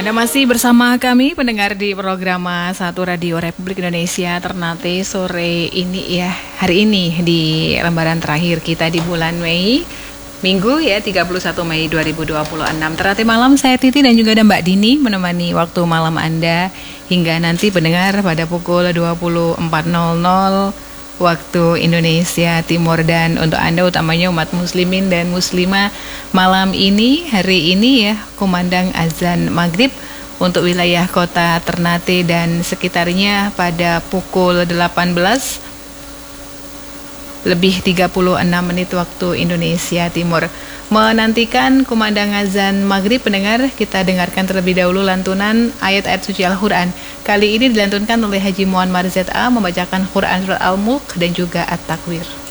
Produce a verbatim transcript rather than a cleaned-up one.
Anda masih bersama kami pendengar di program Satu Radio Republik Indonesia Ternate sore ini ya. Hari ini di lembaran terakhir kita di bulan Mei, Minggu ya tiga puluh satu Mei dua ribu dua puluh enam. Ternate malam, saya Titi dan juga ada Mbak Dini menemani waktu malam Anda hingga nanti pendengar pada pukul dua puluh empat nol nol waktu Indonesia Timur. Dan untuk Anda utamanya umat muslimin dan muslimah, malam ini, hari ini ya, kumandang azan maghrib untuk wilayah kota Ternate dan sekitarnya pada pukul delapan belas lebih tiga puluh enam menit waktu Indonesia Timur. Menantikan kumandang azan maghrib, pendengar, kita dengarkan terlebih dahulu lantunan ayat-ayat suci Al-Quran. Kali ini dilantunkan oleh Haji Muhammad Z A membacakan Quran Surat Al-Mulk dan juga At-Takwir.